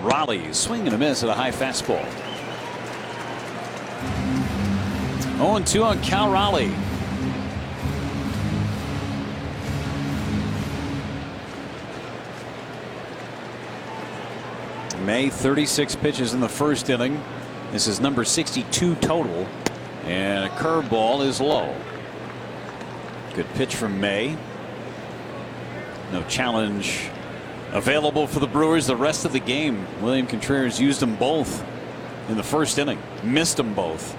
Raleigh, swing and a miss at a high fastball. 0-2 on Cal Raleigh. May 36 pitches in the first inning. This is number 62 total, and a curveball is low. Good pitch from May. No challenge available for the Brewers the rest of the game. William Contreras used them both in the first inning, missed them both.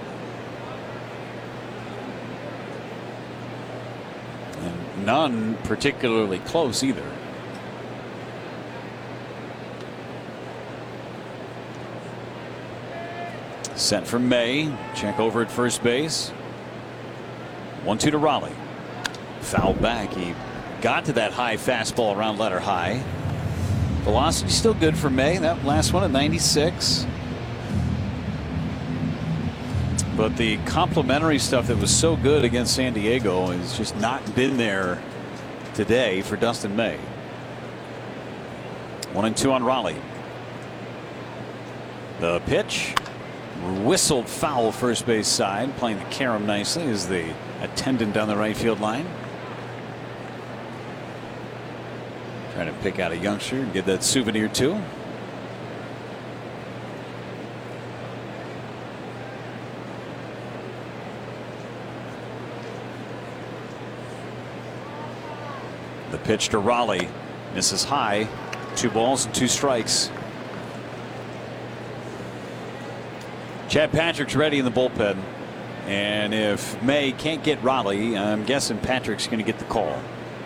And none particularly close either. Set for May. Check over at first base. 1-2 to Raleigh. Foul back. He got to that high fastball around letter high. Velocity still good for May. That last one at 96. But the complimentary stuff that was so good against San Diego has just not been there today for Dustin May. 1-2 on Raleigh. The pitch. Whistled foul first base side. Playing the carom nicely is the attendant down the right field line. Trying to pick out a youngster and give that souvenir to. The pitch to Raleigh. Misses high. 2 balls and 2 strikes. Chad Patrick's ready in the bullpen. And if May can't get Raleigh, I'm guessing Patrick's going to get the call.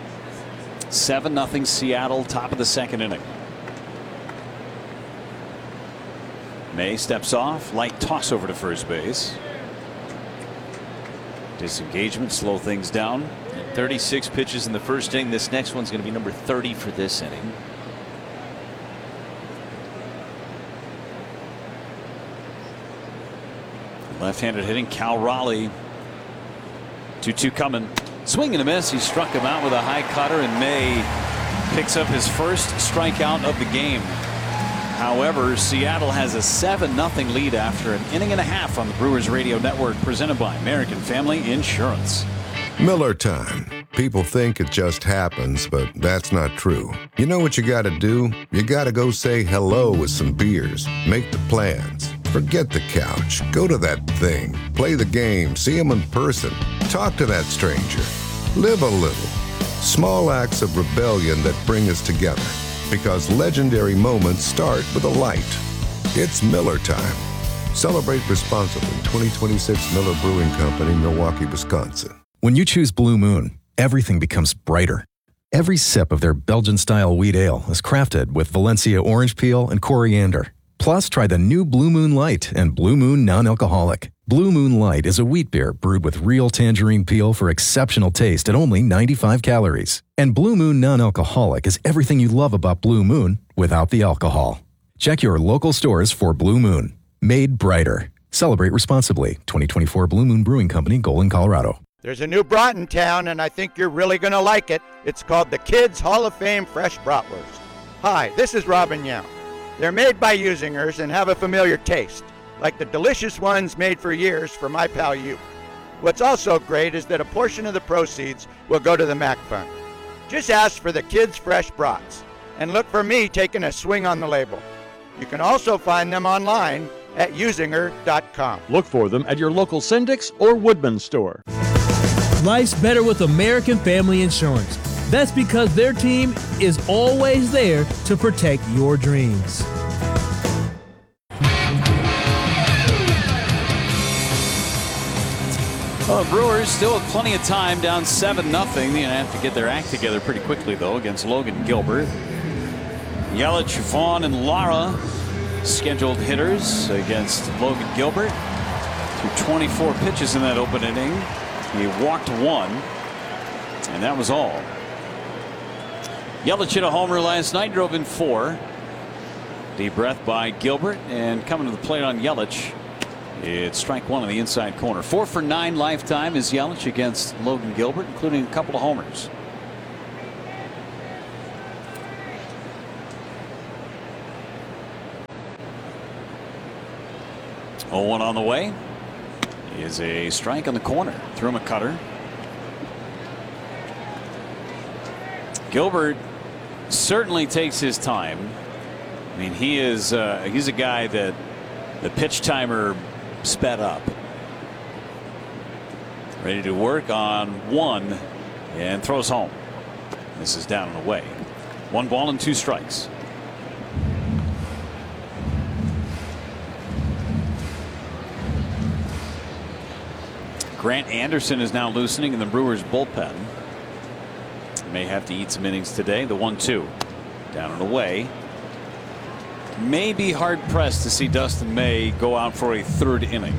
7-0 Seattle, top of the second inning. May steps off. Light toss over to first base. Disengagement, slow things down. 36 pitches in the first inning. This next one's going to be number 30 for this inning. Left-handed hitting Cal Raleigh. 2-2 coming. Swing and a miss. He struck him out with a high cutter, and May picks up his first strikeout of the game. However, Seattle has a 7-0 lead after an inning and a half on the Brewers Radio Network, presented by American Family Insurance. Miller time. People think it just happens, but that's not true. You know what you got to do? You got to go say hello with some beers. Make the plans. Forget the couch. Go to that thing. Play the game. See them in person. Talk to that stranger. Live a little. Small acts of rebellion that bring us together. Because legendary moments start with a light. It's Miller time. Celebrate responsibly. 2026 Miller Brewing Company, Milwaukee, Wisconsin. When you choose Blue Moon, everything becomes brighter. Every sip of their Belgian-style wheat ale is crafted with Valencia orange peel and coriander. Plus, try the new Blue Moon Light and Blue Moon Non-Alcoholic. Blue Moon Light is a wheat beer brewed with real tangerine peel for exceptional taste at only 95 calories. And Blue Moon Non-Alcoholic is everything you love about Blue Moon without the alcohol. Check your local stores for Blue Moon. Made brighter. Celebrate responsibly. 2024 Blue Moon Brewing Company, Golden, Colorado. There's a new brat in town, and I think you're really going to like it. It's called the Kids Hall of Fame Fresh Bratwurst. Hi, this is Robin Young. They're made by Usingers and have a familiar taste, like the delicious ones made for years for my pal you. What's also great is that a portion of the proceeds will go to the MAC Fund. Just ask for the Kids Fresh Brats, and look for me taking a swing on the label. You can also find them online at usinger.com. Look for them at your local Syndic's or Woodman store. Life's better with American Family Insurance. That's because their team is always there to protect your dreams. Well, Brewers still have plenty of time, down 7-0. They're going to have to get their act together pretty quickly, though, against Logan Gilbert. Yelich, Vaughn, and Lara, scheduled hitters against Logan Gilbert. Threw 24 pitches in that open inning. He walked 1, and that was all. Yelich hit a homer last night, drove in 4. Deep breath by Gilbert, and coming to the plate on Yelich, it's strike 1 on the inside corner. 4 for 9 lifetime is Yelich against Logan Gilbert, including a couple of homers. 0-1 on the way. Is a strike on the corner. Threw him a cutter. Gilbert certainly takes his time. I mean, he's a guy that the pitch timer sped up. Ready to work on one and throws home. This is down and away. 1 ball and 2 strikes. Grant Anderson is now loosening in the Brewers bullpen. May have to eat some innings today. The 1-2 down and away. May be hard pressed to see Dustin May go out for a 3rd inning.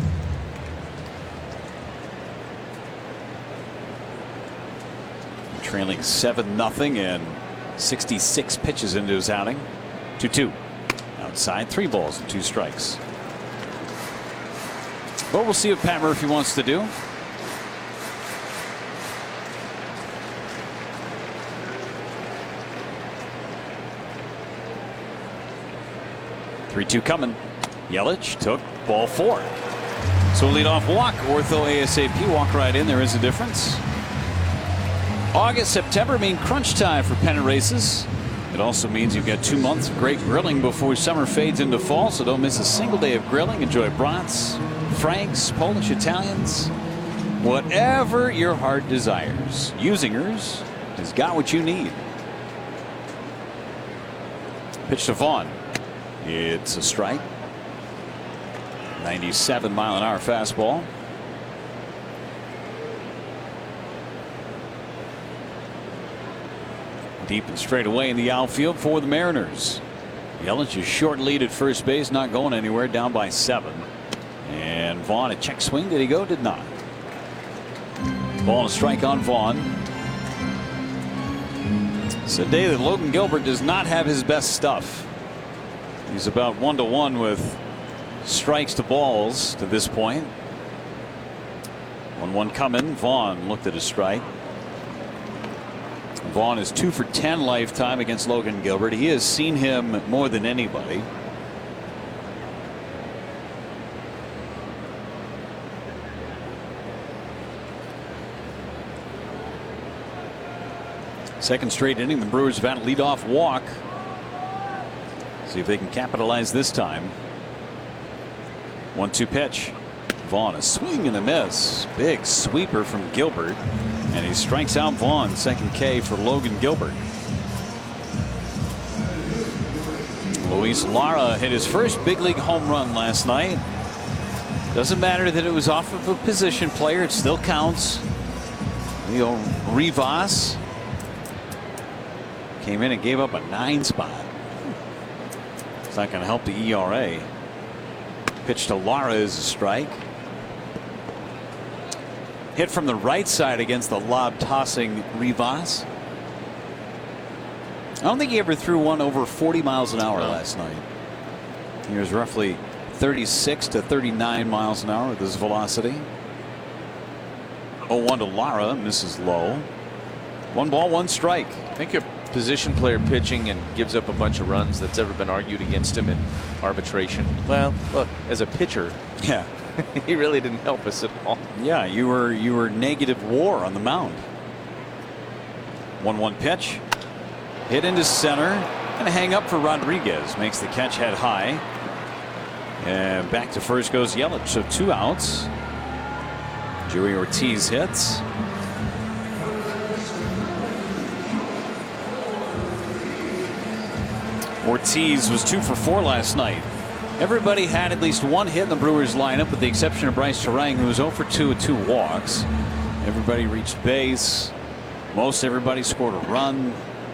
Trailing 7-0 and 66 pitches into his outing. 2-2 outside, 3 balls and 2 strikes. But we'll see what Pat Murphy wants to do. Three-two coming. Yelich took ball 4. So lead off walk. Ortho ASAP. Walk right in. There is a difference. August, September mean crunch time for pennant races. It also means you've got 2 months of great grilling before summer fades into fall. So don't miss a single day of grilling. Enjoy brats, Franks, Polish, Italians, whatever your heart desires. Usingers has got what you need. Pitch to Vaughn. It's a strike. 97-mile-an-hour fastball. Deep and straight away in the outfield for the Mariners. Yelich is short lead at first base, not going anywhere, down by 7. And Vaughn, a check swing. Did he go? Did not. Ball and a strike on Vaughn. It's a day that Logan Gilbert does not have his best stuff. He's about 1-to-1 with strikes to balls to this point. 1-1 coming. Vaughn looked at a strike. Vaughn is 2 for 10 lifetime against Logan Gilbert. He has seen him more than anybody. Second straight inning, the Brewers have had a leadoff walk. See if they can capitalize this time. 1-2 pitch. Vaughn, a swing and a miss. Big sweeper from Gilbert. And he strikes out Vaughn. Second K for Logan Gilbert. Luis Lara hit his first big league home run last night. Doesn't matter that it was off of a position player. It still counts. Leo Rivas came in and gave up a 9 spot. It's not going to help the ERA. Pitch to Lara is a strike. Hit from the right side against the lob tossing Rivas. I don't think he ever threw one over 40 miles an hour last night. He was roughly 36 to 39 miles an hour with his velocity. 0-1 to Lara, misses low. 1 ball, 1 strike. I think a position player pitching and gives up a bunch of runs that's ever been argued against him in arbitration. Well, look, as a pitcher, yeah, he really didn't help us at all. Yeah, you were negative WAR on the mound. 1-1 pitch. Hit into center and a hang up for Rodriguez. Makes the catch head high. And back to first goes Yelich. So 2 outs. Joey Ortiz hits. Ortiz was 2 for 4 last night. Everybody had at least 1 hit in the Brewers lineup with the exception of Bryce Terang, who was 0 for 2 with 2 walks. Everybody reached base. Most everybody scored a run.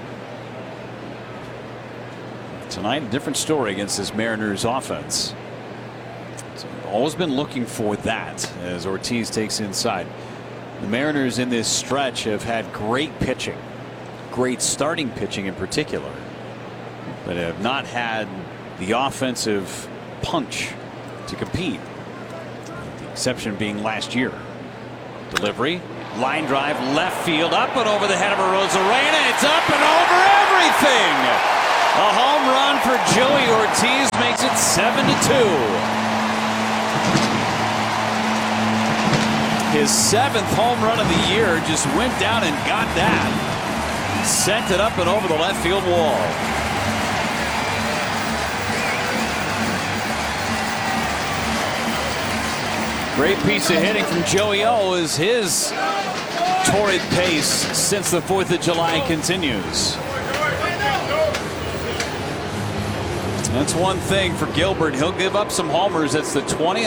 Tonight, a different story against this Mariners offense. So always been looking for that as Ortiz takes inside. The Mariners in this stretch have had great pitching, great starting pitching in particular, but have not had the offensive punch to compete. The exception being last year. Delivery, line drive, left field, up and over the head of Arozarena. It's up and over everything. A home run for Joey Ortiz makes it 7-2. His 7th home run of the year, just went down and got that. Sent it up and over the left field wall. Great piece of hitting from Joey O as his torrid pace since the 4th of July continues. That's one thing for Gilbert. He'll give up some homers. That's the 20th